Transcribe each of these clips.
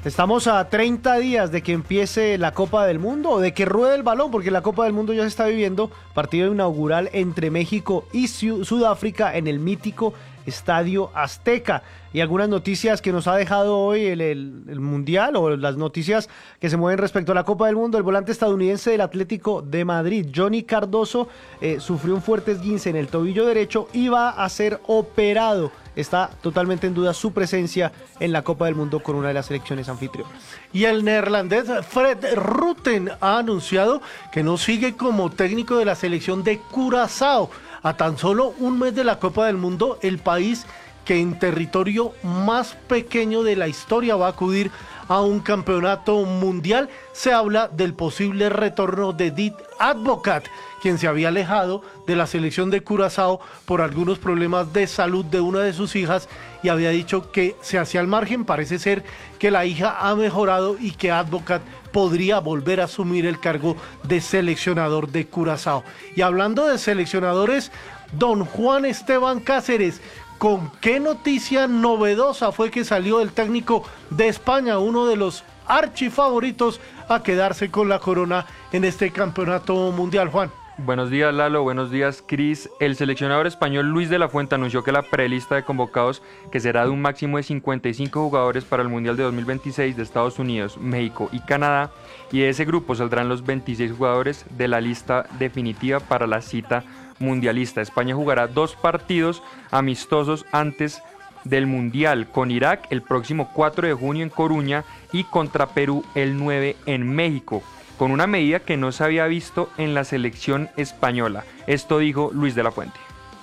Estamos a 30 días de que empiece la Copa del Mundo o de que ruede el balón, porque la Copa del Mundo ya se está viviendo. Partido inaugural entre México y Sudáfrica en el mítico Estadio Azteca. Y algunas noticias que nos ha dejado hoy el Mundial, o las noticias que se mueven respecto a la Copa del Mundo. El volante estadounidense del Atlético de Madrid, Johnny Cardoso, sufrió un fuerte esguince en el tobillo derecho y va a ser operado. Está totalmente en duda su presencia en la Copa del Mundo con una de las selecciones anfitrionas. Y el neerlandés Fred Rutten ha anunciado que no sigue como técnico de la selección de Curazao. A tan solo un mes de la Copa del Mundo, el país que en territorio más pequeño de la historia va a acudir a un campeonato mundial. Se habla del posible retorno de Dick Advocaat, quien se había alejado de la selección de Curazao por algunos problemas de salud de una de sus hijas y había dicho que se hacía al margen. Parece ser que la hija ha mejorado y que Advocaat podría volver a asumir el cargo de seleccionador de Curazao. Y hablando de seleccionadores, don Juan Esteban Cáceres, ¿con qué noticia novedosa fue que salió el técnico de España, uno de los archifavoritos a quedarse con la corona en este campeonato mundial, Juan? Buenos días, Lalo, buenos días, Cris. El seleccionador español Luis de la Fuente anunció que la prelista de convocados, que será de un máximo de 55 jugadores para el Mundial de 2026 de Estados Unidos, México y Canadá, y de ese grupo saldrán los 26 jugadores de la lista definitiva para la cita mundialista. España jugará 2 partidos amistosos antes del Mundial, con Irak el próximo 4 de junio en Coruña y contra Perú el 9 en México, con una medida que no se había visto en la selección española. Esto dijo Luis de la Fuente.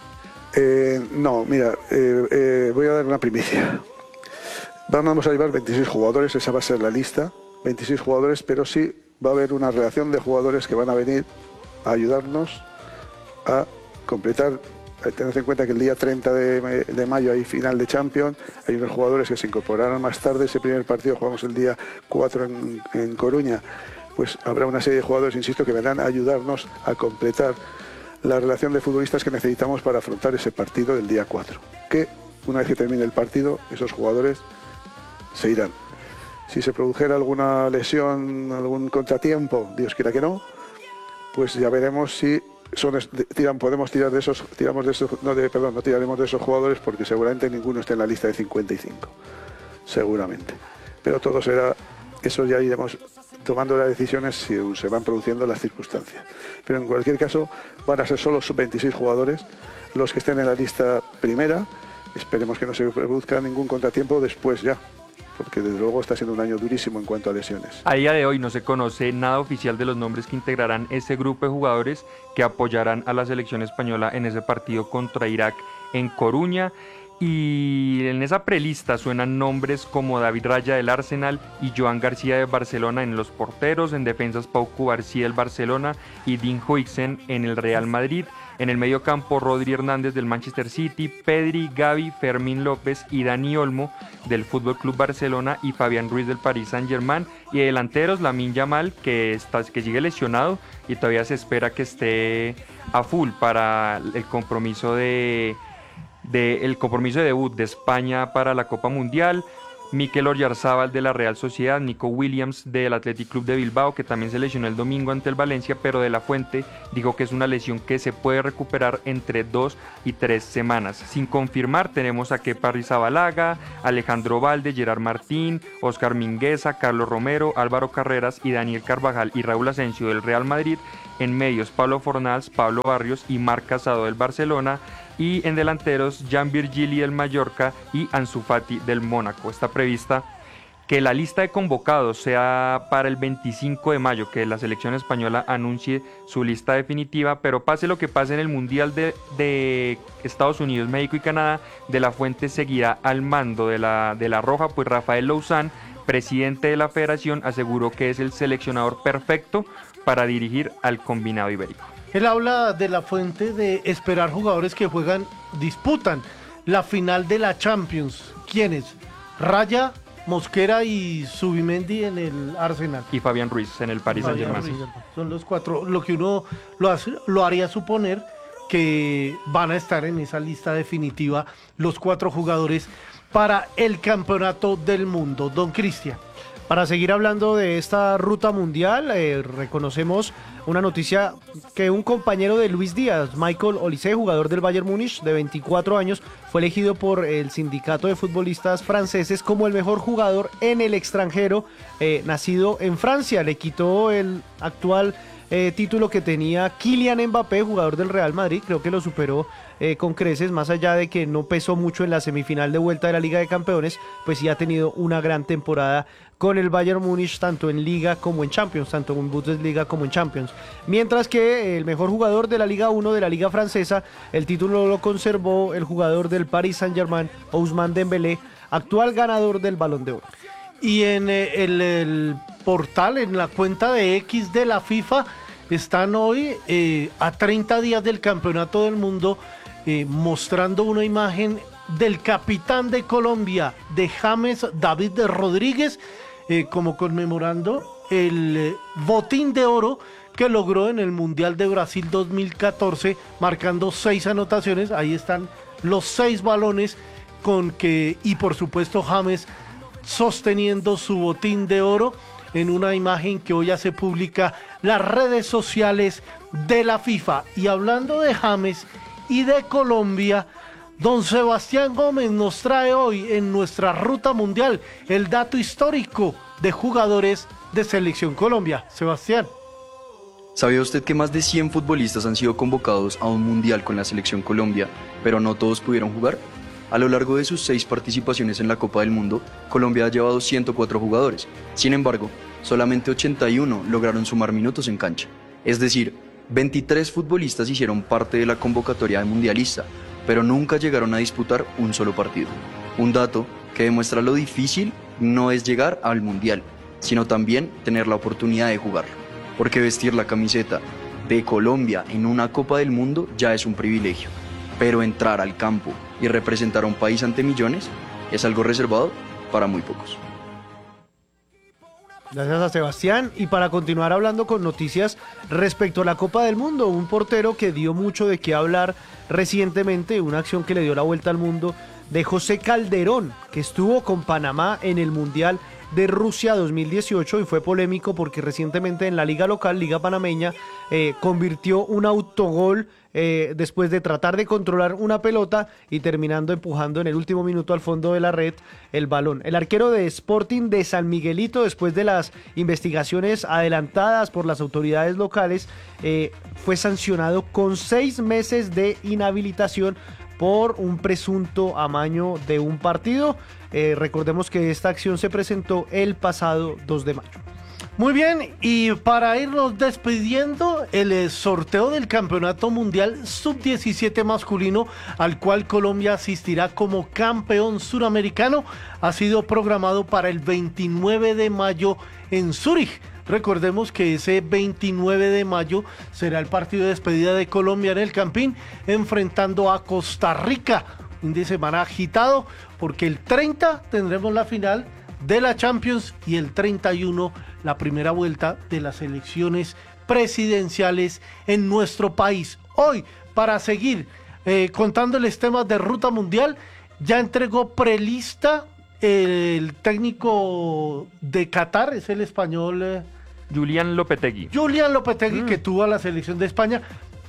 Voy a dar una primicia. Vamos a llevar 26 jugadores, esa va a ser la lista, 26 jugadores, pero sí va a haber una relación de jugadores que van a venir a ayudarnos a completar. Tened en cuenta que el día 30 de mayo hay final de Champions, hay unos jugadores que se incorporarán más tarde. Ese primer partido jugamos el día 4 en Coruña. Pues habrá una serie de jugadores, insisto, que vendrán a ayudarnos a completar la relación de futbolistas que necesitamos para afrontar ese partido del día 4. Que una vez que termine el partido, esos jugadores se irán. Si se produjera alguna lesión, algún contratiempo, Dios quiera que no, pues ya veremos si podemos tirar de esos, no tiraremos de esos jugadores, porque seguramente ninguno esté en la lista de 55, seguramente. Pero todo será, eso ya iremos tomando las decisiones si se van produciendo las circunstancias. Pero en cualquier caso van a ser solo 26 jugadores los que estén en la lista primera. Esperemos que no se produzca ningún contratiempo después ya, porque desde luego está siendo un año durísimo en cuanto a lesiones. A día de hoy no se conoce nada oficial de los nombres que integrarán ese grupo de jugadores que apoyarán a la selección española en ese partido contra Irak en Coruña. Y en esa prelista suenan nombres como David Raya del Arsenal y Joan García de Barcelona en los porteros, en defensas Pau Cubarsí del Barcelona y Dean Huijsen en el Real Madrid, en el medio campo Rodri Hernández del Manchester City, Pedri, Gavi, Fermín López y Dani Olmo del FC Barcelona y Fabián Ruiz del Paris Saint-Germain, y de delanteros Lamine Yamal que sigue lesionado y todavía se espera que esté a full para el compromiso de debut de España para la Copa Mundial. Mikel Oyarzabal de la Real Sociedad, Nico Williams del Athletic Club de Bilbao, que también se lesionó el domingo ante el Valencia, pero de la Fuente dijo que es una lesión que se puede recuperar entre 2 y 3 semanas. Sin confirmar tenemos a Kepa Arrizabalaga, Alejandro Valde, Gerard Martín, Óscar Mingueza, Carlos Romero, Álvaro Carreras y Daniel Carvajal y Raúl Asensio del Real Madrid. En medios Pablo Fornals, Pablo Barrios y Marc Casado del Barcelona. Y en delanteros, Jan Virgili del Mallorca y Ansu Fati del Mónaco. Está prevista que la lista de convocados sea para el 25 de mayo, que la selección española anuncie su lista definitiva, pero pase lo que pase en el Mundial de Estados Unidos, México y Canadá, De la Fuente seguirá al mando de la Roja, pues Rafael Louzán, presidente de la federación, aseguró que es el seleccionador perfecto para dirigir al combinado ibérico. Él habla de la Fuente de esperar jugadores que disputan la final de la Champions. ¿Quiénes? Raya, Mosquera y Zubimendi en el Arsenal. Y Fabián Ruiz en el Paris Saint-Germain. Son los 4, lo que uno lo haría suponer que van a estar en esa lista definitiva los 4 jugadores para el campeonato del mundo. Don Cristian. Para seguir hablando de esta ruta mundial, reconocemos una noticia que un compañero de Luis Díaz, Michael Olise, jugador del Bayern Múnich de 24 años, fue elegido por el sindicato de futbolistas franceses como el mejor jugador en el extranjero, nacido en Francia. Le quitó el actual título que tenía Kylian Mbappé, jugador del Real Madrid. Creo que lo superó con creces, más allá de que no pesó mucho en la semifinal de vuelta de la Liga de Campeones, pues sí ha tenido una gran temporada con el Bayern Múnich, tanto en Liga como en Champions, tanto en Bundesliga como en Champions. Mientras que el mejor jugador de la Liga 1 de la Liga Francesa, el título lo conservó el jugador del Paris Saint-Germain, Ousmane Dembélé, actual ganador del Balón de Oro. Y en el portal, en la cuenta de X de la FIFA, están hoy a 30 días del Campeonato del Mundo mostrando una imagen del capitán de Colombia, de James David Rodríguez, como conmemorando el botín de oro que logró en el Mundial de Brasil 2014, marcando 6 anotaciones. Ahí están los 6 balones y por supuesto James sosteniendo su botín de oro en una imagen que hoy ya se publica las redes sociales de la FIFA. Y hablando de James y de Colombia, don Sebastián Gómez nos trae hoy en nuestra ruta mundial el dato histórico de jugadores de Selección Colombia. Sebastián. ¿Sabía usted que más de 100 futbolistas han sido convocados a un mundial con la Selección Colombia, pero no todos pudieron jugar? A lo largo de sus 6 participaciones en la Copa del Mundo, Colombia ha llevado 104 jugadores. Sin embargo, solamente 81 lograron sumar minutos en cancha. Es decir, 23 futbolistas hicieron parte de la convocatoria de mundialista, pero nunca llegaron a disputar un solo partido. Un dato que demuestra lo difícil no es llegar al mundial, sino también tener la oportunidad de jugarlo. Porque vestir la camiseta de Colombia en una Copa del Mundo ya es un privilegio, pero entrar al campo y representar a un país ante millones es algo reservado para muy pocos. Gracias a Sebastián. Y para continuar hablando con noticias respecto a la Copa del Mundo, un portero que dio mucho de qué hablar recientemente, una acción que le dio la vuelta al mundo, de José Calderón, que estuvo con Panamá en el Mundial de Rusia 2018 y fue polémico porque recientemente en la liga local, Liga Panameña, convirtió un autogol después de tratar de controlar una pelota y terminando empujando en el último minuto al fondo de la red el balón. El arquero de Sporting de San Miguelito, después de las investigaciones adelantadas por las autoridades locales, fue sancionado con 6 meses de inhabilitación por un presunto amaño de un partido. Recordemos que esta acción se presentó el pasado 2 de mayo. Muy bien, y para irnos despidiendo, el sorteo del Campeonato Mundial Sub-17 masculino, al cual Colombia asistirá como campeón suramericano, ha sido programado para el 29 de mayo en Zúrich. Recordemos que ese 29 de mayo será el partido de despedida de Colombia en el Campín, enfrentando a Costa Rica. Un fin de semana agitado, porque el 30 tendremos la final de la Champions y el 31 la primera vuelta de las elecciones presidenciales en nuestro país. Hoy, para seguir contándoles temas de ruta mundial, ya entregó prelista el técnico de Qatar, es el español Julián Lopetegui. Julián Lopetegui, que tuvo a la selección de España.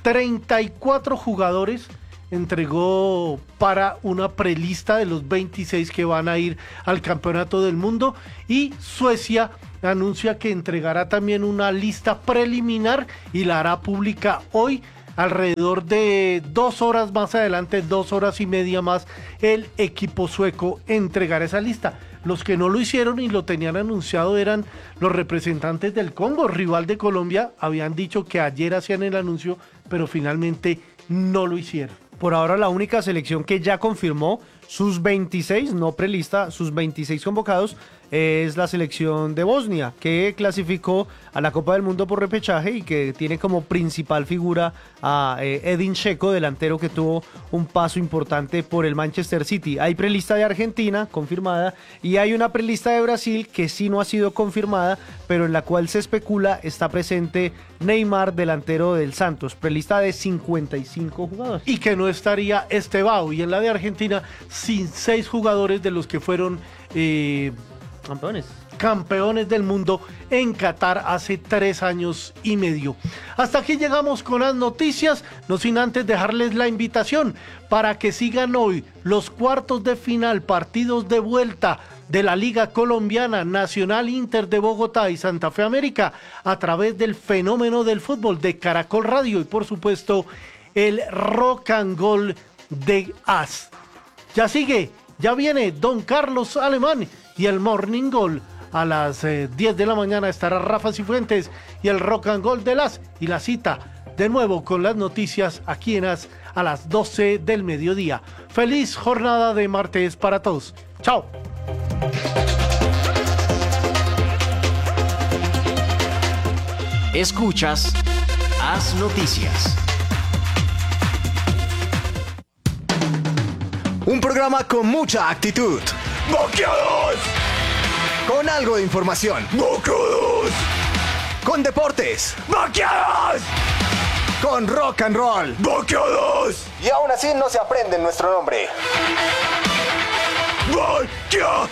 34 jugadores entregó para una prelista de los 26 que van a ir al Campeonato del Mundo, y Suecia anuncia que entregará también una lista preliminar y la hará pública hoy. Alrededor de 2 horas más adelante, 2 horas y media más, el equipo sueco entregará esa lista. Los que no lo hicieron y lo tenían anunciado eran los representantes del Congo, rival de Colombia. Habían dicho que ayer hacían el anuncio, pero finalmente no lo hicieron. Por ahora la única selección que ya confirmó sus 26, no prelista, sus 26 convocados es la selección de Bosnia, que clasificó a la Copa del Mundo por repechaje y que tiene como principal figura a Edin Dzeko, delantero que tuvo un paso importante por el Manchester City. Hay prelista de Argentina confirmada y hay una prelista de Brasil que sí no ha sido confirmada, pero en la cual se especula está presente Neymar, delantero del Santos. Prelista de 55 jugadores. Y que no estaría Estevao, y en la de Argentina sin 6 jugadores de los que fueron campeones del mundo en Qatar hace 3 años y medio. Hasta aquí llegamos con las noticias, no sin antes dejarles la invitación para que sigan hoy los cuartos de final, partidos de vuelta de la Liga Colombiana, Nacional, Inter de Bogotá y Santa Fe América a través del Fenómeno del Fútbol de Caracol Radio y por supuesto el Rock and Roll de AS. Ya sigue, ya viene Don Carlos Alemán y el Morning Goal. A las 10 de la mañana estará Rafa Cifuentes y el Rock and Roll de AS y la cita de nuevo con las noticias aquí en AS a las 12 del mediodía. Feliz jornada de martes para todos. Chao. Escuchas AS Noticias. Un programa con mucha actitud. ¡Boqueados! Con algo de información. ¡Boqueados! Con deportes. ¡Boqueados! Con rock and roll. ¡Boqueados! Y aún así no se aprende nuestro nombre. ¡Boqueados!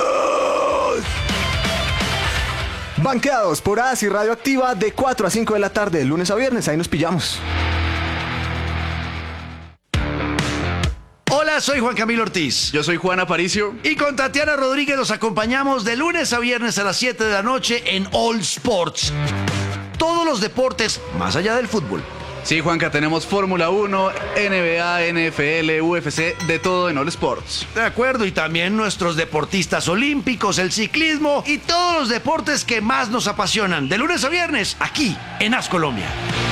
Banqueados por AS y Radioactiva de 4 a 5 de la tarde, de lunes a viernes. Ahí nos pillamos. Hola, soy Juan Camilo Ortiz. Yo soy Juan Aparicio. Y con Tatiana Rodríguez los acompañamos de lunes a viernes a las 7 de la noche en All Sports. Todos los deportes más allá del fútbol. Sí, Juanca, tenemos Fórmula 1, NBA, NFL, UFC, de todo en All Sports. De acuerdo, y también nuestros deportistas olímpicos, el ciclismo y todos los deportes que más nos apasionan. De lunes a viernes, aquí en AS Colombia.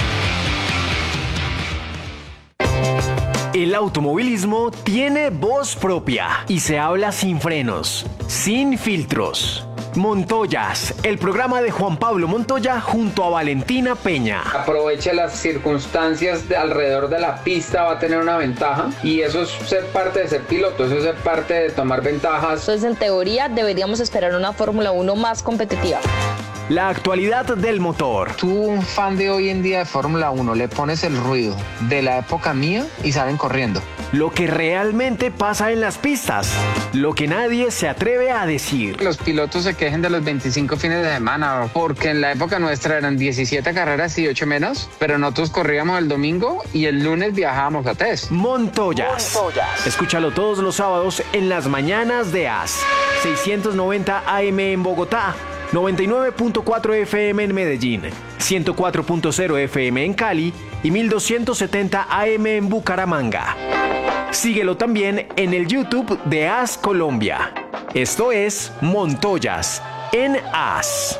El automovilismo tiene voz propia y se habla sin frenos, sin filtros. Montoyas, el programa de Juan Pablo Montoya junto a Valentina Peña. Aproveche las circunstancias alrededor de la pista, va a tener una ventaja y eso es ser parte de ser piloto, eso es ser parte de tomar ventajas. Entonces, en teoría, deberíamos esperar una Fórmula 1 más competitiva. La actualidad del motor. Tú, un fan de hoy en día de Fórmula 1, le pones el ruido de la época mía y salen corriendo. Lo que realmente pasa en las pistas, lo que nadie se atreve a decir. Los pilotos se quejen de los 25 fines de semana, porque en la época nuestra eran 17 carreras y 8 menos, pero nosotros corríamos el domingo y el lunes viajábamos a test. Montoyas. Escúchalo todos los sábados en las mañanas de AS. 690 AM en Bogotá, 99.4 FM en Medellín, 104.0 FM en Cali y 1270 AM en Bucaramanga. Síguelo también en el YouTube de AS Colombia. Esto es Montoyas en AS.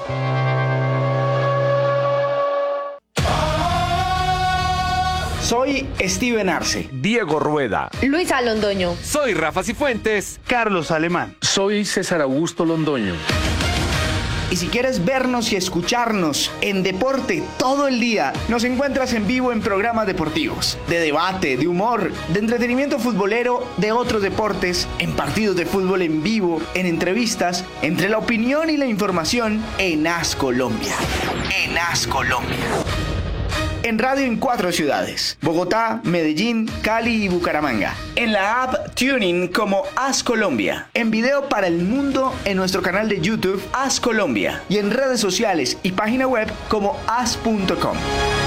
Soy Steven Arce, Diego Rueda, Luisa Londoño. Soy Rafa Cifuentes, Carlos Alemán. Soy César Augusto Londoño. Y si quieres vernos y escucharnos en deporte todo el día, nos encuentras en vivo en programas deportivos, de debate, de humor, de entretenimiento futbolero, de otros deportes, en partidos de fútbol en vivo, en entrevistas, entre la opinión y la información en AS Colombia. En AS Colombia. En radio en 4 ciudades: Bogotá, Medellín, Cali y Bucaramanga. En la app TuneIn como AS Colombia. En video para el mundo en nuestro canal de YouTube AS Colombia. Y en redes sociales y página web como as.com.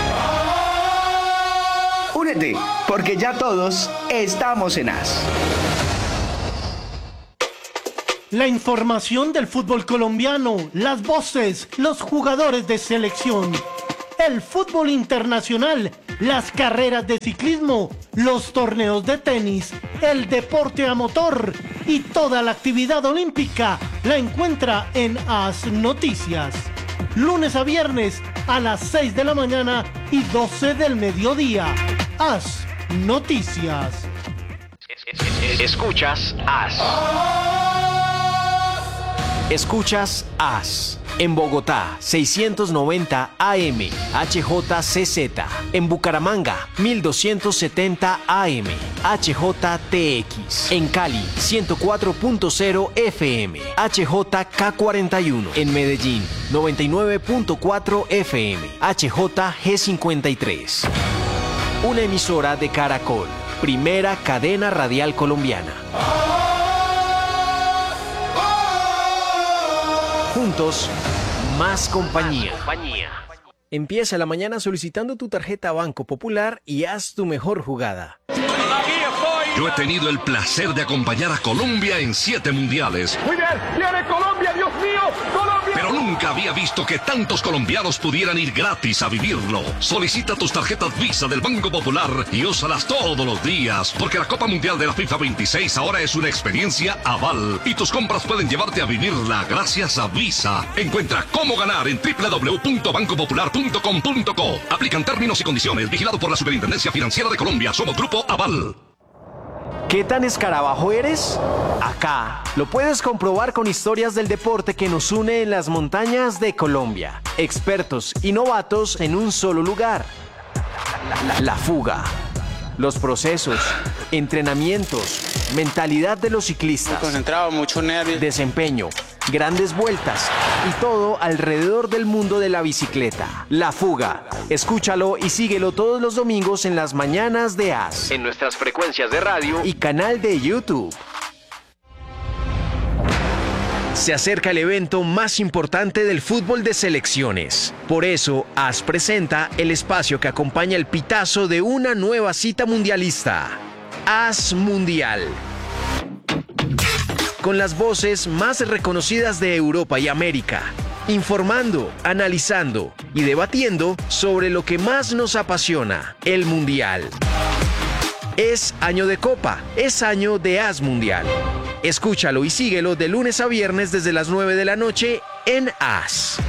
Únete, porque ya todos estamos en AS. La información del fútbol colombiano, las voces, los jugadores de selección, el fútbol internacional, las carreras de ciclismo, los torneos de tenis, el deporte a motor y toda la actividad olímpica la encuentra en AS Noticias. Lunes a viernes a las 6 de la mañana y 12 del mediodía. AS Noticias. Escuchas AS. Escuchas AS. En Bogotá, 690 AM, HJCZ. En Bucaramanga, 1270 AM, HJTX. En Cali, 104.0 FM, HJK41. En Medellín, 99.4 FM, HJG53. Una emisora de Caracol, primera cadena radial colombiana. Juntos, más compañía. Empieza la mañana solicitando tu tarjeta Banco Popular y haz tu mejor jugada. Yo he tenido el placer de acompañar a Colombia en 7 mundiales. Muy bien, viene Colombia, Dios mío, Colombia. Pero nunca había visto que tantos colombianos pudieran ir gratis a vivirlo. Solicita tus tarjetas Visa del Banco Popular y úsalas todos los días, porque la Copa Mundial de la FIFA 26 ahora es una experiencia Aval y tus compras pueden llevarte a vivirla gracias a Visa. Encuentra cómo ganar en www.bancopopular.com.co. Aplican términos y condiciones. Vigilado por la Superintendencia Financiera de Colombia. Somos Grupo Aval. ¿Qué tan escarabajo eres? Acá lo puedes comprobar con historias del deporte que nos une en las montañas de Colombia. Expertos y novatos en un solo lugar. La fuga. Los procesos, entrenamientos, mentalidad de los ciclistas. Muy concentrado, mucho nervio. Desempeño, grandes vueltas y todo alrededor del mundo de la bicicleta. La fuga. Escúchalo y síguelo todos los domingos en las mañanas de AS. En nuestras frecuencias de radio y canal de YouTube. Se acerca el evento más importante del fútbol de selecciones. Por eso, AS presenta el espacio que acompaña el pitazo de una nueva cita mundialista. AS Mundial. Con las voces más reconocidas de Europa y América. Informando, analizando y debatiendo sobre lo que más nos apasiona, el Mundial. Es año de Copa, es año de AS Mundial. Escúchalo y síguelo de lunes a viernes desde las 9 de la noche en AS.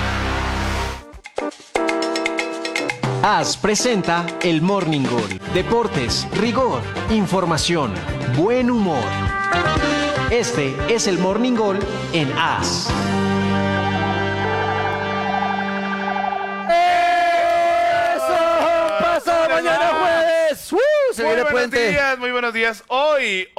AS presenta el Morning Goal. Deportes, rigor, información, buen humor. Este es el Morning Goal en AS. Mañana jueves. Se viene puente. Muy buenos días. Hoy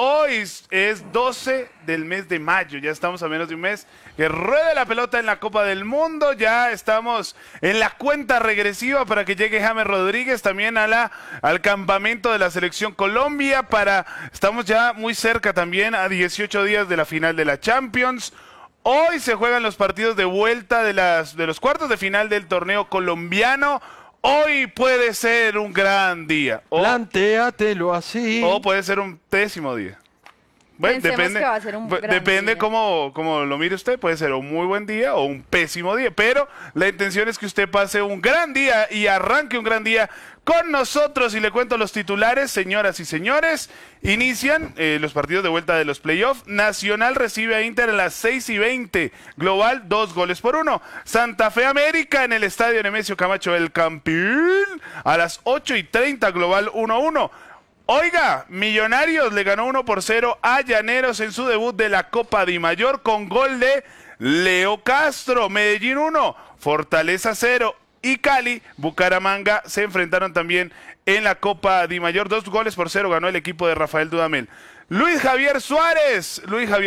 es 12 del mes de mayo. Ya estamos a menos de un mes. Que ruede la pelota en la Copa del Mundo. Ya estamos en la cuenta regresiva para que llegue James Rodríguez también al campamento de la Selección Colombia. Estamos ya muy cerca también, a 18 días de la final de la Champions. Hoy se juegan los partidos de vuelta de los cuartos de final del torneo colombiano. Hoy puede ser un gran día. Plantéatelo así. O puede ser un pésimo día. Bueno, depende, que va a ser un gran depende día. cómo lo mire usted. Puede ser un muy buen día o un pésimo día. Pero la intención es que usted pase un gran día y arranque un gran día con nosotros. Y le cuento los titulares, señoras y señores. Inician los partidos de vuelta de los playoffs. Nacional recibe a Inter a las 6:20. Global, 2-1. Santa Fe América en el estadio Nemesio Camacho El Campín a las 8:30. Global 1-1. Oiga, Millonarios le ganó 1-0 a Llaneros en su debut de la Copa Di Mayor con gol de Leo Castro. Medellín 1, Fortaleza 0 y Cali, Bucaramanga se enfrentaron también en la Copa Di Mayor. 2-0 ganó el equipo de Rafael Dudamel. Luis Javier Suárez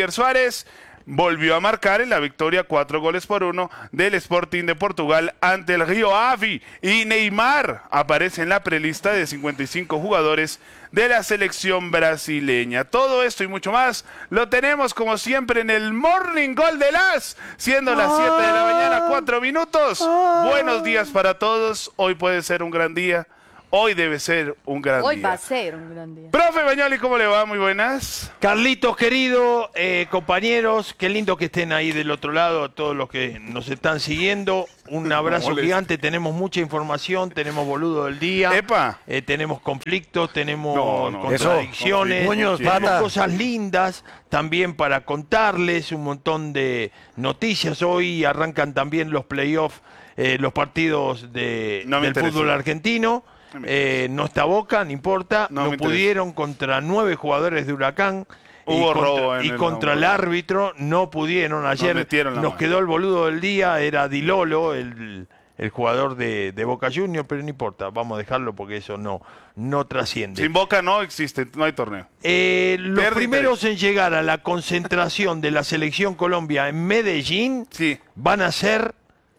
volvió a marcar en la victoria 4-1 del Sporting de Portugal ante el Rio Ave. Y Neymar aparece en la prelista de 55 jugadores de la selección brasileña. Todo esto y mucho más lo tenemos como siempre en el Morning Goal de las, siendo las 7 de la mañana, 4 minutos. Buenos días para todos. Hoy puede ser un gran día. Hoy debe ser un gran día. Hoy va a ser un gran día. Profe Bañoli, ¿cómo le va? Muy buenas. Carlitos, querido, compañeros, qué lindo que estén ahí del otro lado, todos los que nos están siguiendo. Un abrazo gigante, tenemos mucha información, tenemos boludo del día. ¡Epa! Tenemos conflictos, tenemos Eso, contradicciones, tenemos cosas lindas también para contarles, un montón de noticias. Hoy arrancan también los playoffs, los partidos del fútbol argentino. No está Boca, no importa, no pudieron contra 9 jugadores de Huracán. Hubo robo contra el árbitro, no pudieron. Ayer nos quedó el boludo del día, era Di Lolo, el jugador de Boca Juniors, pero no importa, vamos a dejarlo porque eso no trasciende. Sin Boca no existe, no hay torneo. Los primeros en llegar a la concentración de la Selección Colombia en Medellín van a ser...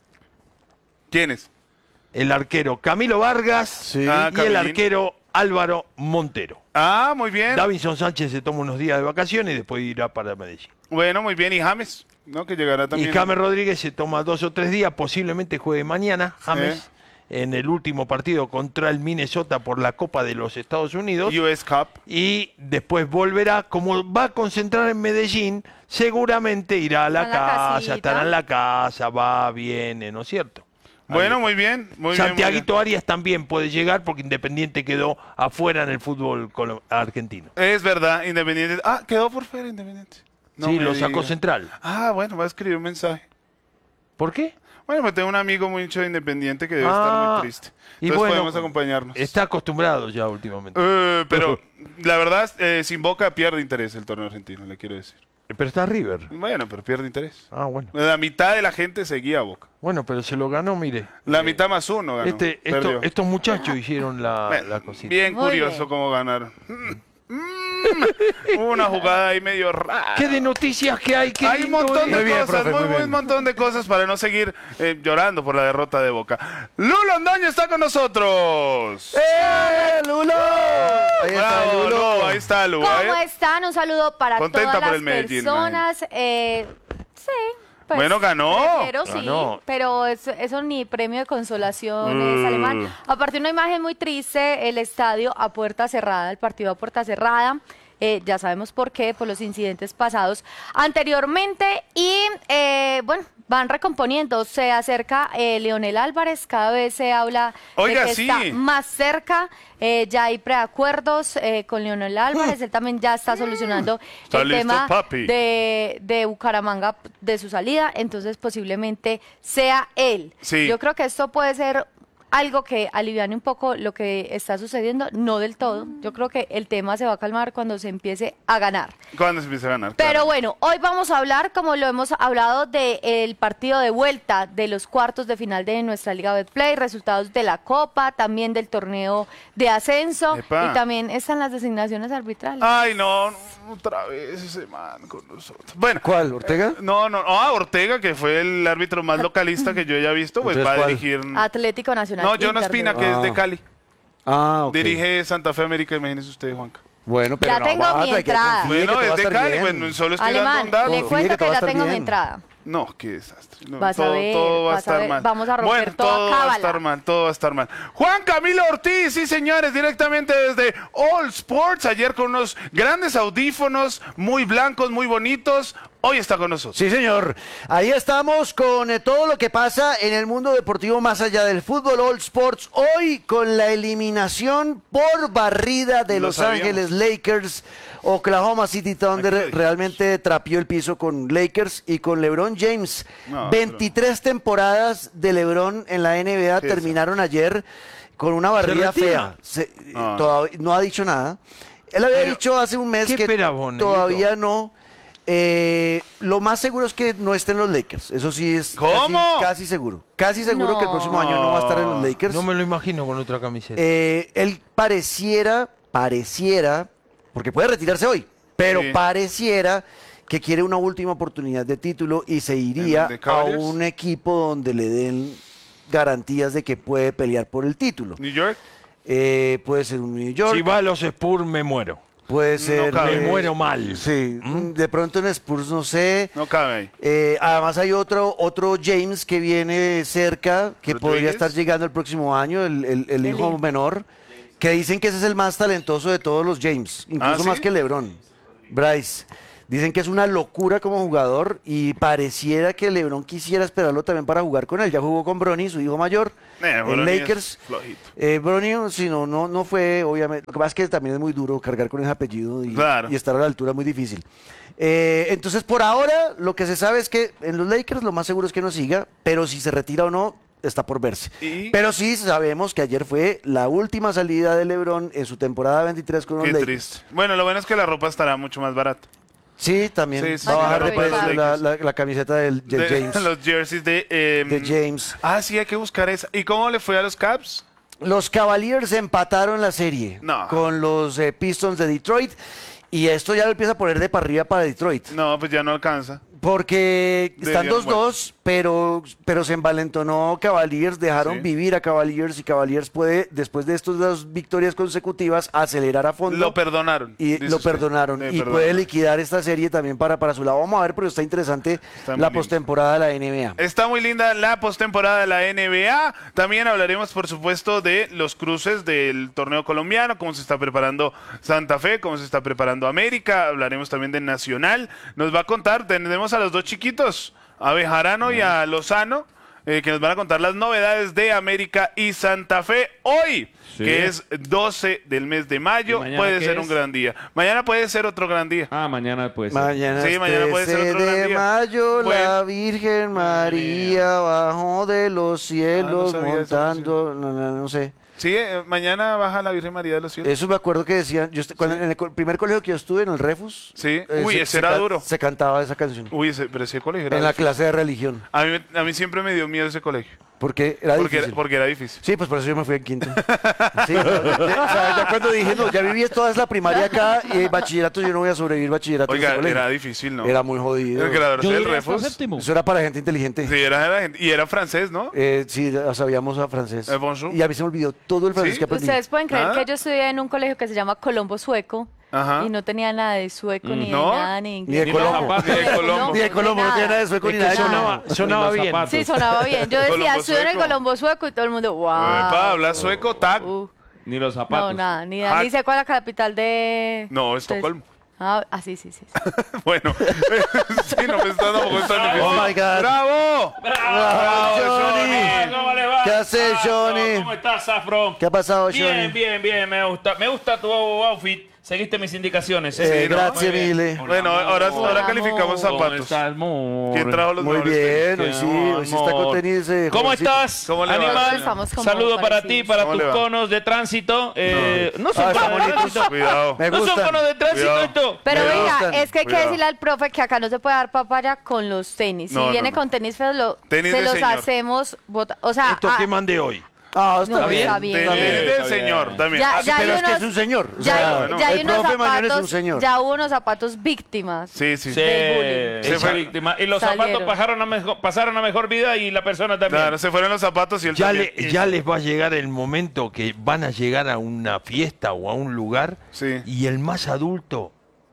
¿Quiénes? El arquero Camilo Vargas y el arquero Álvaro Montero. Muy bien. Davinson Sánchez se toma unos días de vacaciones y después irá para Medellín. Bueno, muy bien. ¿Y James? No, que llegará también. Y James Rodríguez se toma 2 o 3 días, posiblemente juegue mañana, James, en el último partido contra el Minnesota por la Copa de los Estados Unidos. US Cup. Y después volverá, como va a concentrar en Medellín, seguramente irá a la casa, estará en la casa, va, viene, ¿no es cierto? Bueno, muy bien. Santiaguito Arias también puede llegar porque Independiente quedó afuera en el fútbol argentino. Es verdad, Independiente. Ah, quedó por fuera Independiente. No sí, me lo sacó diga. Central. Ah, bueno, va a escribir un mensaje. ¿Por qué? Bueno, me tengo un amigo muy hincha de Independiente que debe estar muy triste. Y Entonces bueno, podemos acompañarnos. Está acostumbrado ya últimamente. Pero la verdad, sin Boca pierde interés el torneo argentino, le quiero decir. Pero está River. Bueno, pero pierde interés. Ah, bueno. La mitad de la gente seguía a Boca. Bueno, pero se lo ganó, mire. La mitad más uno ganó. Perdió. Estos muchachos hicieron la cosita. Bien Muy curioso bien. cómo ganaron. Una jugada ahí medio rara. ¿Qué de noticias que hay? Hay un montón de cosas, un montón de cosas para no seguir llorando por la derrota de Boca. Lulo Londoño está con nosotros. ¡Lulo! Ahí está Bravo, Lulo. Lulo, ahí está Lulo. ¿Cómo están? Un saludo para Contenta todas por las el Medellín, personas. Sí. Pues, Bueno, ganó. Prefiero, sí, Ganó. pero eso ni premio de consolación es alemán. Aparte, una imagen muy triste, el estadio a puerta cerrada, el partido a puerta cerrada. Ya sabemos por qué, por los incidentes pasados anteriormente. Y bueno, van recomponiendo. Se acerca Leonel Álvarez, cada vez se habla Oiga, de que sí. está más cerca. Ya hay preacuerdos con Leonel Álvarez. Él también ya está solucionando Está el listo, tema papi. de Bucaramanga, de su salida. Entonces, posiblemente sea él. Sí. Yo creo que esto puede ser algo que aliviane un poco lo que está sucediendo, no del todo. Yo creo que el tema se va a calmar cuando se empiece a ganar. ¿Cuándo se empieza a ganar? Pero Claro. bueno, hoy vamos a hablar, como lo hemos hablado, del partido de vuelta de los cuartos de final de nuestra Liga Betplay, resultados de la Copa, también del torneo de ascenso Epa. y también están las designaciones arbitrales. Ay, no, otra vez ese man con nosotros. Bueno. ¿Cuál? ¿Ortega? No. Ortega, que fue el árbitro más localista que yo haya visto, pues Entonces, va a ¿cuál? dirigir. Atlético Nacional. No, Jonas Inter de Pina, que es de Cali. Ah, ok. Dirige Santa Fe América, imagínese usted, Juanca. Bueno, pero Ya no, tengo mi hay que entrada. confiar que Bueno, todo va a es de estar Cali, bien. bueno, solo estoy Alemán, dando un dato. le cuento que todo va a ya estar tengo mi bien. entrada. No, qué desastre. No, Vas a ver, todo va a vas a estar ver. mal. Vamos a romper bueno, toda todo va a cábala. estar mal, todo va a estar mal. Juan Camilo Ortiz, sí señores, directamente desde All Sports, ayer con unos grandes audífonos, muy blancos, muy bonitos. Hoy está con nosotros. Sí, señor. Ahí estamos con todo lo que pasa en el mundo deportivo más allá del fútbol. All Sports hoy con la eliminación por barrida de Lo Los sabíamos. Ángeles Lakers. Oklahoma City Thunder realmente trapió el piso con Lakers y con LeBron James. No, 23 temporadas de LeBron en la NBA ¿Qué terminaron ayer con una barrida retira? fea. No. Todavía no ha dicho nada. Él había Pero, dicho hace un mes ¿qué que espera vos, Negrito? todavía no. Lo más seguro es que no estén los Lakers. Eso sí es ¿Cómo? casi seguro. Casi seguro que el próximo año no va a estar en los Lakers. No me lo imagino con otra camiseta. Él pareciera, porque puede retirarse hoy, pero Sí. pareciera que quiere una última oportunidad de título y se iría ¿De a Cavaliers? un equipo donde le den garantías de que puede pelear por el título. New York. Puede ser un New York. Si va a los Spurs, me muero. Puede ser. cabe. Me muero mal. Sí, de pronto en Spurs no sé. No cabe ahí. Además hay otro James que viene cerca, que podría ¿Rodríguez? estar llegando el próximo año, el hijo menor, que dicen que ese es el más talentoso de todos los James, incluso ¿sí? más que LeBron. Bryce. Dicen que es una locura como jugador y pareciera que LeBron quisiera esperarlo también para jugar con él. Ya jugó con Bronny, su hijo mayor, en Bronny es Lakers. flojito. Bronny, si no fue, obviamente. Lo que pasa es que también es muy duro cargar con ese apellido y, Claro. y estar a la altura es muy difícil. Entonces, por ahora, lo que se sabe es que en los Lakers lo más seguro es que no siga, pero si se retira o no, está por verse. Pero sí sabemos que ayer fue la última salida de LeBron en su temporada 23 con los Qué Lakers. triste. Bueno, lo bueno es que la ropa estará mucho más barata. Sí, también Sí, va a sí, bajar la de ropa de los precio Lakers. la camiseta de James. Los jerseys de James. Ah, sí, hay que buscar esa. ¿Y cómo le fue a los Caps? Los Cavaliers empataron la serie No. con los Pistons de Detroit y esto ya lo empieza a poner de para arriba para Detroit. No, pues ya no alcanza. Porque están Debieron, 2-2, pero se envalentonó Cavaliers, dejaron Sí. vivir a Cavaliers y Cavaliers puede, después de estas 2 victorias consecutivas, acelerar a fondo. Lo perdonaron. Y dice lo usted. perdonaron. Le Y perdonaron. puede liquidar esta serie también para su lado. Vamos a ver, pero está interesante Está muy la lindo. postemporada de la NBA. Está muy linda la postemporada de la NBA. También hablaremos, por supuesto, de los cruces del torneo colombiano, cómo se está preparando Santa Fe, cómo se está preparando América. Hablaremos también del Nacional. Nos va a contar, tenemos a los 2 chiquitos, a Bejarano y a Lozano, que nos van a contar las novedades de América y Santa Fe hoy, Sí. que es 12 del mes de mayo. ¿Y mañana Puede qué ser es? un gran día. Mañana puede ser otro gran día. Mañana puede ser. Mañana, Sí, mañana puede ser 13 otro gran de día. mayo, Bueno. la Virgen María bajó de los cielos sabía esa montando, no sé. Sí, mañana baja la Virgen María de los Cielos. Eso me acuerdo que decían, cuando, en el primer colegio que yo estuve, en el Refus, Sí. Uy, ese era duro. se cantaba esa canción. Uy, pero ese colegio era En la difícil. clase de religión. A mí siempre me dio miedo ese colegio. Porque era difícil. Porque era difícil. Sí, pues por eso yo me fui en quinto. Sí, ya cuando dije, no, ya viví toda la primaria acá y bachillerato, yo no voy a sobrevivir bachillerato. en Oiga, este colegio. era difícil, ¿no? Era muy jodido. El graduarse Yo del diría hasta Refus. séptimo. Eso era para gente inteligente. Sí, y era francés, ¿no? Sí, ya sabíamos a francés. Bonjour. Y a mí se me olvidó todo el francés que aprendí. Ustedes pueden creer ¿Ah? que yo estudié en un colegio que se llama Colombo Sueco. Ajá. Y no tenía nada de sueco, ni de ¿No? nada, ni Ni de inglés. Colombo. Ni de Colombo. Ni de Colombo, no tiene nada de sueco ni nada de sonaba bien. Sí, sonaba bien. Yo decía, Colombo estudio en el Sueco. Colombo Sueco y todo el mundo, wow. Epa, habla sueco, tac. Ni los No, zapatos. nada, ni Ah. sé cuál es la capital de... No, Estocolmo. Sí, sí, sí. Bueno, sí, no me está dando tan difícil. Oh my God. ¡Bravo! Bravo, Johnny. ¿Cómo le va? ¿Qué haces, Johnny? ¿Cómo estás, Safro? ¿Qué ha pasado, Johnny? Bien, me gusta tu outfit. Seguiste mis indicaciones. Gracias, Muy bien. Mile. Bueno, ahora calificamos ¿Cómo zapatos. estás, amor? ¿Quién trajo los Muy mejores bien, tenis? hoy sí está con tenis. ¿Cómo jovencito. estás, ¿Cómo le va, animal? Estamos como Saludo para parecidos. ti, para ¿Cómo tus le va? conos de tránsito. No son están conos de bonitos. tránsito. Cuidado. Me No son gustan. conos de tránsito Cuidado. esto. Pero Me venga, gustan. es que hay que Cuidado. decirle al profe que acá no se puede dar papaya con los tenis. Si No, viene no. con tenis feos, Tenis se de los señor. hacemos... O sea, Esto que mandé hoy. Ah, no, está bien. está bien. Tenis del Está señor bien. también. Ya, ya hay Pero es que unos- es un señor. O Ya, sea, hay- ya hay el unos profe Mañón es un zapatos, señor. ya hubo unos zapatos víctimas. Sí, sí. Sí, Del bullying. Se esa fue. víctima. Y los Salieron. zapatos pasaron a mejor vida y la persona también. Claro, se fueron los zapatos y el Ya les va a llegar el momento que van a llegar a una fiesta o a un lugar Sí. y el más adulto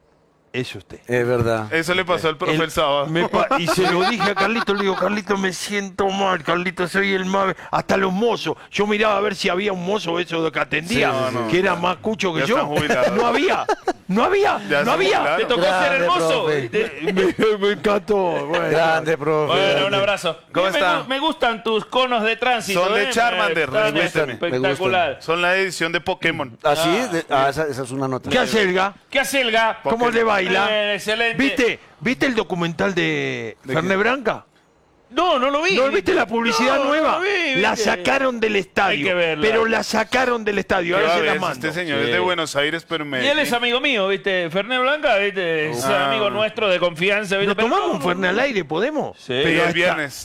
es usted. Es verdad. Eso le pasó al profe el sábado. Y se lo dije a Carlito, le digo, Carlito, me siento mal, Carlito, soy el más... Hasta los mozos. Yo miraba a ver si había un mozo eso de que atendía, Sí, no. que era más cucho que Ya yo. están jubilados. No había, no había, Ya no están había. jubilados. Te tocó ser Grande, hermoso. profe. Me encantó. Bueno. Grande, profe. Bueno, grande. un abrazo. ¿Cómo Bien, está? Me gustan tus conos de tránsito. Son de Charmander, Están respéteme. espectacular. Son la edición de Pokémon. ¿Ah, sí? Esa es una nota. ¿Qué hace el ga? ¿Qué hace el ga? ¿Cómo le baila? Excelente. ¿Viste el documental de Ferné Branca? No, no lo vi. ¿No viste la publicidad No, nueva? no lo vi, La ¿viste? sacaron del estadio. Hay que verla. Pero la sacaron del estadio. ¿Qué Ahora va a se la ver? mando. Este señor Sí. es de Buenos Aires, pero Y él es amigo mío, ¿viste? Ferné Blanca, ¿viste? Es Ah. amigo nuestro de confianza, ¿viste? ¿Nos tomamos un Ferné al aire? ¿Podemos? Sí. Pero el viernes.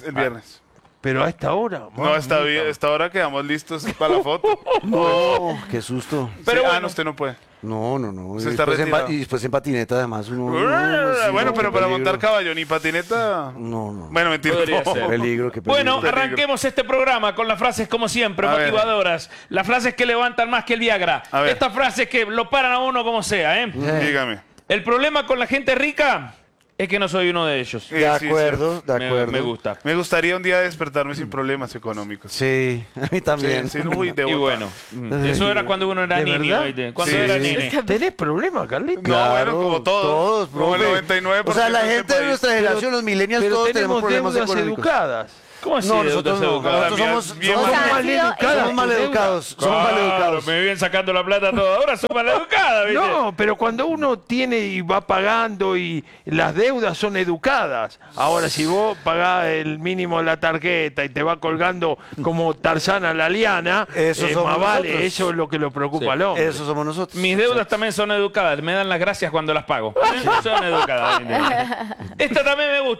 Pero a esta hora. No, está bien. Hasta ahora quedamos listos para la foto. No, qué susto. Pero no, usted no puede. No, no, no. Se está Después retirado. y después en patineta, además. Uno, Bueno, pero para peligro. montar caballo ni patineta. No, no. Bueno, mentira. Podría no. ser. Peligro, qué peligro. Bueno, arranquemos este programa con las frases como siempre, A ver. motivadoras. Las frases que levantan más que el Viagra. A ver. Estas frases que lo paran a uno como sea, ¿eh? Dígame. El problema con la gente rica es que no soy uno de ellos. De acuerdo, de acuerdo. Me gusta. Me gustaría un día despertarme sin problemas económicos. Sí, a mí también. Sí, sí, uy, de Y botar. bueno, eso era cuando uno era ¿De niño, verdad? ¿viste? Cuando Sí, era sí. nene. ¿Tenés problemas, Carlito? No, bueno, como todos. Como el profe. 99%. O sea, la de este gente de país. nuestra generación, los millennials, Pero todos tenemos tenemos problemas deudas económicos. educadas. ¿Cómo así? No, nosotros no. educadas? Nosotros somos, Bien, somos bien. O sea, maleducados. Somos maleducados. Somos Claro, maleducados. me vienen sacando la plata toda hora, son maleducadas, ¿viste? No, pero cuando uno tiene y va pagando y las deudas son educadas. Ahora, si vos pagás el mínimo de la tarjeta y te va colgando como Tarzana la liana, Eso somos más vale, nosotros. eso es lo que lo preocupa Sí. al hombre. Eso somos nosotros. Mis deudas también son educadas, me dan las gracias cuando las pago. Son educadas. ¿viste? Esta también me gusta.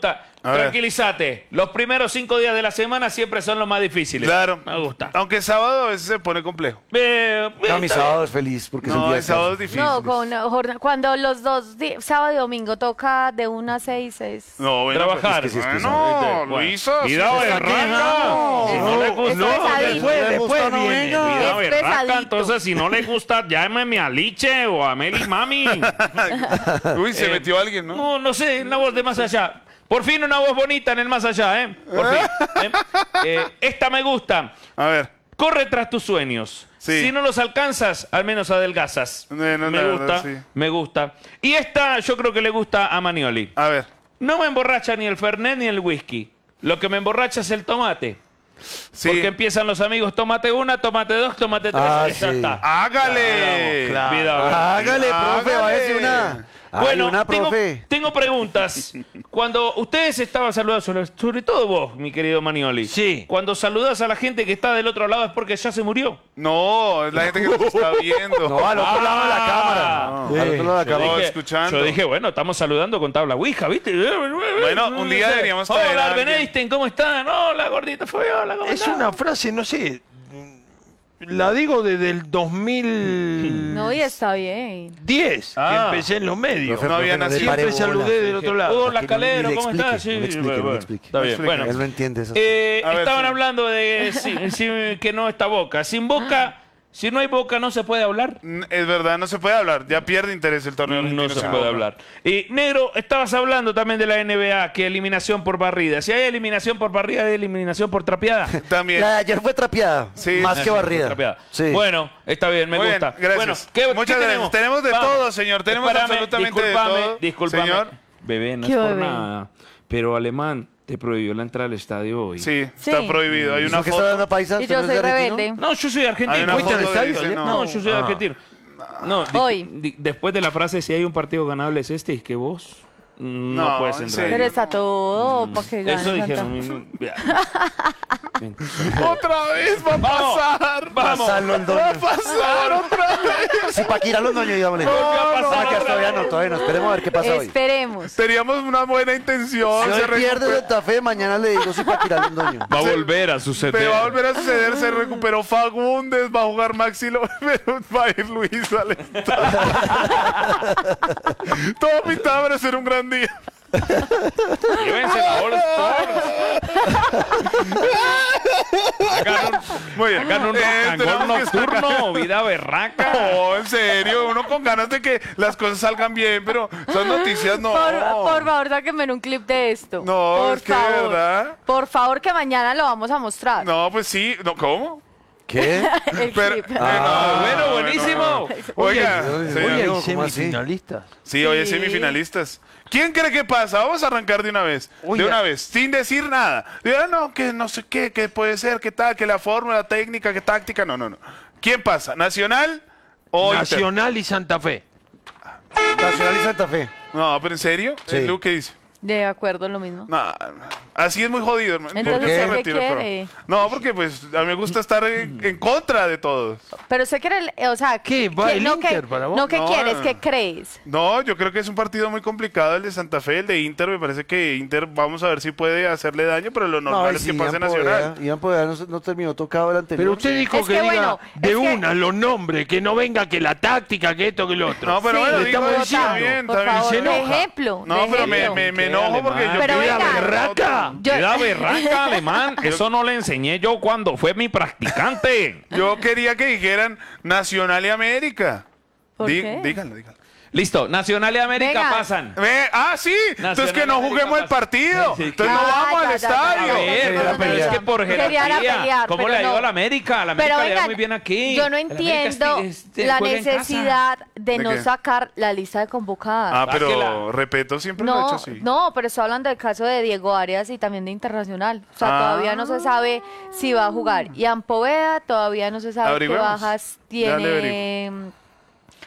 A ver. Tranquilízate. Los primeros 5 días de la semana siempre son los más difíciles. Claro. Me gusta. Aunque sábado a veces se pone complejo. No, mi sábado es feliz porque es el No, día el de sábado es descanso. difícil. No, con una cuando los dos sábado y domingo toca de 1 a 6 es... No, bueno, Trabajar. pues, Es que sí, es que no, Bueno. Luisa. Cuidado, sí, berraca. Si no le gusta, después viene. Cuidado, Es berraca. pesadito. Entonces, si no le gusta, llámeme a Liche o a Meli Mami. Uy, se metió alguien, ¿no? No, no sé, una voz de más allá. Por fin una voz bonita en el más allá, ¿eh? Por fin. Esta me gusta. A ver. Corre tras tus sueños. Sí. Si no los alcanzas, al menos adelgazas. No, me la gusta, verdad, sí. me gusta. Y esta yo creo que le gusta a Manioli. A ver. No me emborracha ni el Fernet ni el whisky. Lo que me emborracha es el tomate. Sí. Porque empiezan los amigos, tomate 1, tomate 2, tomate 3. Ah, Ya sí. está. ¡Hágale! Claro. Cuidado. Hágale, profe, váyase una. Bueno, una, profe. tengo preguntas. Cuando ustedes estaban saludando, sobre todo vos, mi querido Manioli. Sí. Cuando saludas a la gente que está del otro lado es porque ya se murió. No, es la gente que nos está viendo. No, al otro lado de la cámara. Ah. Al otro lado de la Yo cámara. dije, escuchando. Yo dije, bueno, estamos saludando con tabla Ouija, ¿viste? Bueno, un día deberíamos traer a Hola, alguien. Benedicten, ¿cómo están? Hola, gordita Fabiola, ¿cómo Es están? una frase, no sé, la digo desde el 2010, No, y está bien. que empecé en los medios. No había nacido. Siempre saludé del otro lado. Hola, Aquí Calero, ni le ¿cómo explique, estás? Sí, no le explique, no le bueno, explique. está bien. Bueno, Él no entiende eso. A ver, estaban sí. hablando de que no está Boca. Sin Boca, si no hay Boca, no se puede hablar. Es verdad, no se puede hablar. Ya pierde interés el torneo No argentino se sin puede Boca. hablar. Y Negro, estabas hablando también de la NBA, que eliminación por barrida. Si hay eliminación por barrida, hay eliminación por trapeada. También. La de ayer fue trapeada, Sí. más que barrida. Trapeada. Sí. Bueno, está bien, me Muy bien, gusta. gracias. Bueno, ¿qué Muchas gracias. Tenemos de todo, señor. Tenemos absolutamente de todo. Discúlpame. Señor. Bebé, no ¿Qué es por bebé? nada. Pero Alemán te prohibió la entrada al estadio hoy. Sí, está Sí. prohibido. Hay una ¿Eso que está dando foto. paisa? Y ¿Usted yo no es soy de argentino? rebelde. No, yo soy argentino. Hay una ¿Fuiste al foto que estadio dice, ayer? No, yo soy argentino. No, Hoy. después de la frase, si hay un partido ganable es este, es que vos no, No, puedes en entrar. serio. Pero está todo para que gane. Eso dijeron. Otra vez va a pasar. Vamos. Pasar Londoño. Va a pasar otra vez. Sí, Paquira Londoño, digámosle. Todavía no, esperemos a ver qué pasa hoy. Esperemos. Teníamos una buena intención. Si se hoy pierde recuperó- Santa Fe, mañana le digo si Paquira Londoño. Va a volver a suceder. Pero va a volver a suceder, se recuperó Fagundes, va a jugar Maxi López, pero va a ir Luis al estadio. Todo pintaba para ser un gran día. Llévense la All Muy bien. Hagan un rock and roll tenemos que sacar- nocturno, vida berraca. No, en serio, uno con ganas de que las cosas salgan bien, pero son noticias no. Por favor, sáquenme un clip de esto. No, por es que de favor. verdad. Por favor, que mañana lo vamos a mostrar. No, pues sí, no, ¿cómo? ¿Qué? El Pero, clip. bueno, buenísimo. Oiga, Hoy señor. hay ¿cómo así? semifinalistas. Sí, hoy es Sí. semifinalistas. ¿Quién cree que pasa? Vamos a arrancar de una vez. Oiga. De una vez, sin decir nada. No, que no sé qué, que puede ser, que tal, que la fórmula técnica, que táctica. No. ¿Quién pasa? ¿Nacional o Inter? Nacional y Santa Fe. Nacional y Santa Fe. No, pero ¿en serio? Sí. ¿Lu qué dice? De acuerdo, lo mismo. No, así es muy jodido, hermano. Entonces, ¿Por qué se ¿qué retira el quiere? programa? No, porque pues a mí me gusta estar en contra de todos. Pero usted quiere, o sea, ¿Qué? ¿Va el no Inter que, para vos? no que No, quieres, no. ¿qué crees? No, yo creo que es un partido muy complicado el de Santa Fe, el de Inter. Me parece que Inter, vamos a ver si puede hacerle daño, pero lo normal y es si que pase Ian Nacional. Ian Poveda no terminó tocado el anterior. Pero usted dijo Es que que diga bueno, de es que- una los nombres, que no venga que la táctica, que esto, que lo otro. No, pero Sí, bueno, le digo, estamos está diciendo. bien, Por está bien. favor, se de enoja. ejemplo. No, de pero ejemplo. me enojo porque yo Pero quería venga. ver berraca. Yo- Vida berraca, Alemán. Eso no le enseñé yo cuando fue mi practicante. Yo quería que dijeran Nacional y América. ¿Por qué? Díganlo. Listo, Nacional y América Venga. pasan. Sí, entonces que no América juguemos el pasa. partido. Sí, Entonces no Ah, vamos al ya, estadio. A ver, Quería pero es pelear. que por Quería jerarquía. pelear, ¿Cómo pero le ha ido no. a la América? A la América Pero le va venga, muy bien aquí. yo no El América entiendo la juega en casa. necesidad de ¿De no qué? sacar la lista de convocadas. Ah, pero Sáquela. repito, siempre lo he No, hecho así. no, pero estoy hablando del caso de Diego Arias y también de Internacional. O sea, Ah. todavía no se sabe si va a jugar. Y Poveda todavía no se sabe qué Averigüemos. bajas Ya le tiene